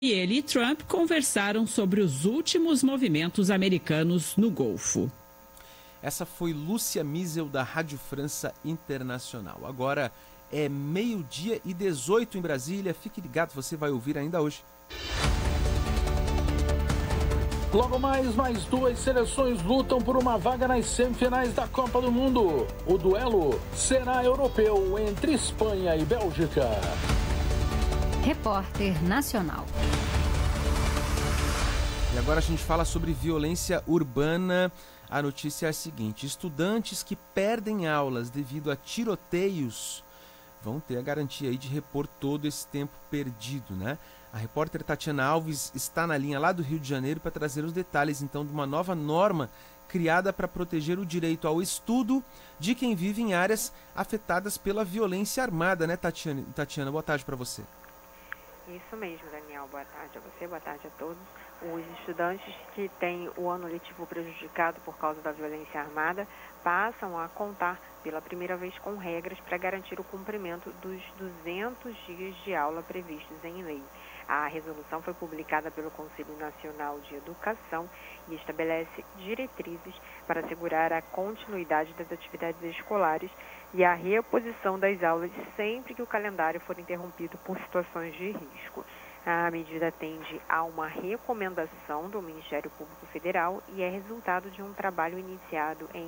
E ele e Trump conversaram sobre os últimos movimentos americanos no Golfo. Essa foi Lúcia Miesel, da Rádio França Internacional. Agora é 12h18 em Brasília. Fique ligado, você vai ouvir ainda hoje. Logo mais duas seleções lutam por uma vaga nas semifinais da Copa do Mundo. O duelo será europeu entre Espanha e Bélgica. Repórter Nacional. E agora a gente fala sobre violência urbana. A notícia é a seguinte: estudantes que perdem aulas devido a tiroteios vão ter a garantia aí de repor todo esse tempo perdido, né? A repórter Tatiana Alves está na linha lá do Rio de Janeiro para trazer os detalhes, então, de uma nova norma criada para proteger o direito ao estudo de quem vive em áreas afetadas pela violência armada, né, Tatiana? Tatiana, boa tarde para você. Isso mesmo, Daniel. Boa tarde a você, boa tarde a todos. Os estudantes que têm o ano letivo prejudicado por causa da violência armada passam a contar pela primeira vez com regras para garantir o cumprimento dos 200 dias de aula previstos em lei. A resolução foi publicada pelo Conselho Nacional de Educação e estabelece diretrizes para assegurar a continuidade das atividades escolares e a reposição das aulas sempre que o calendário for interrompido por situações de risco. A medida atende a uma recomendação do Ministério Público Federal e é resultado de um trabalho iniciado em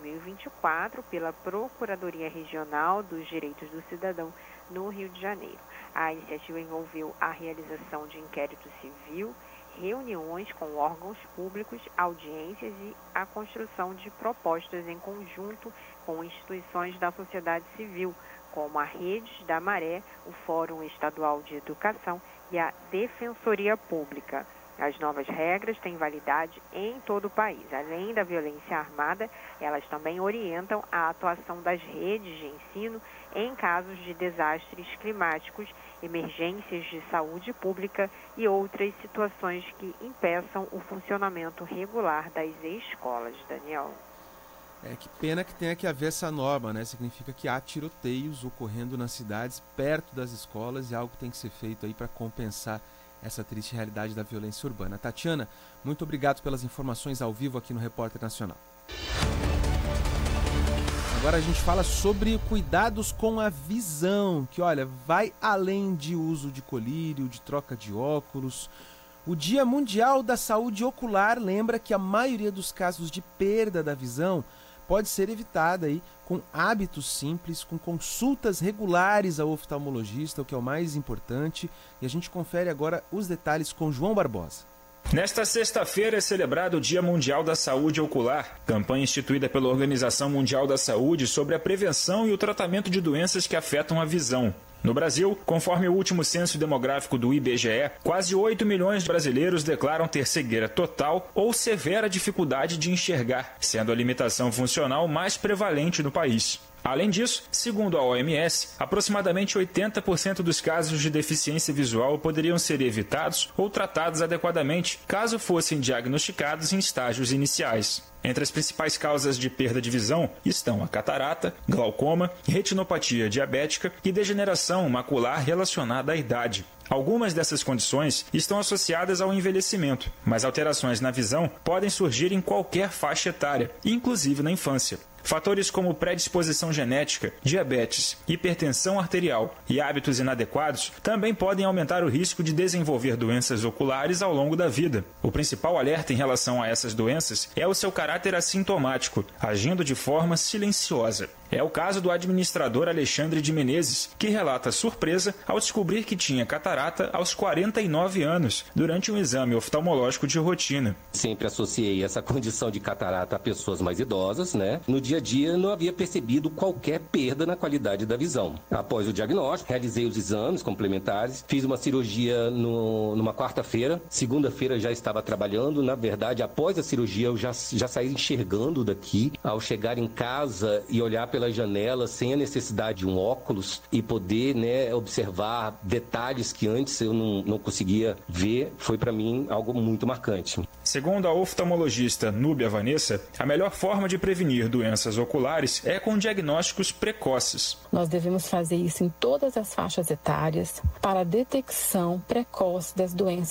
2024 pela Procuradoria Regional dos Direitos do Cidadão no Rio de Janeiro. A iniciativa envolveu a realização de inquérito civil, reuniões com órgãos públicos, audiências e a construção de propostas em conjunto com instituições da sociedade civil, como a Redes da Maré, o Fórum Estadual de Educação e a Defensoria Pública. As novas regras têm validade em todo o país. Além da violência armada, elas também orientam a atuação das redes de ensino em casos de desastres climáticos, emergências de saúde pública e outras situações que impeçam o funcionamento regular das escolas. Daniel. Que pena que tenha que haver essa norma, né? Significa que há tiroteios ocorrendo nas cidades, perto das escolas, e algo tem que ser feito aí para compensar essa triste realidade da violência urbana. Tatiana, muito obrigado pelas informações ao vivo aqui no Repórter Nacional. Agora a gente fala sobre cuidados com a visão, que olha, vai além de uso de colírio, de troca de óculos. O Dia Mundial da Saúde Ocular lembra que a maioria dos casos de perda da visão pode ser evitada aí com hábitos simples, com consultas regulares ao oftalmologista, o que é o mais importante. E a gente confere agora os detalhes com João Barbosa. Nesta sexta-feira é celebrado o Dia Mundial da Saúde Ocular, campanha instituída pela Organização Mundial da Saúde sobre a prevenção e o tratamento de doenças que afetam a visão. No Brasil, conforme o último censo demográfico do IBGE, quase 8 milhões de brasileiros declaram ter cegueira total ou severa dificuldade de enxergar, sendo a limitação funcional mais prevalente no país. Além disso, segundo a OMS, aproximadamente 80% dos casos de deficiência visual poderiam ser evitados ou tratados adequadamente caso fossem diagnosticados em estágios iniciais. Entre as principais causas de perda de visão estão a catarata, glaucoma, retinopatia diabética e degeneração macular relacionada à idade. Algumas dessas condições estão associadas ao envelhecimento, mas alterações na visão podem surgir em qualquer faixa etária, inclusive na infância. Fatores como predisposição genética, diabetes, hipertensão arterial e hábitos inadequados também podem aumentar o risco de desenvolver doenças oculares ao longo da vida. O principal alerta em relação a essas doenças é o seu caráter assintomático, agindo de forma silenciosa. É o caso do administrador Alexandre de Menezes, que relata surpresa ao descobrir que tinha catarata aos 49 anos, durante um exame oftalmológico de rotina. Sempre associei essa condição de catarata a pessoas mais idosas, né? No dia a dia não havia percebido qualquer perda na qualidade da visão. Após o diagnóstico, realizei os exames complementares, fiz uma cirurgia numa quarta-feira, segunda-feira já estava trabalhando. Na verdade, após a cirurgia eu já saí enxergando daqui. Ao chegar em casa e olhar pela pela janela sem a necessidade de um óculos e poder, né, observar detalhes que antes eu não conseguia ver, foi para mim algo muito marcante. Segundo a oftalmologista Núbia Vanessa, a melhor forma de prevenir doenças oculares é com diagnósticos precoces. Nós devemos fazer isso em todas as faixas etárias para a detecção precoce das doenças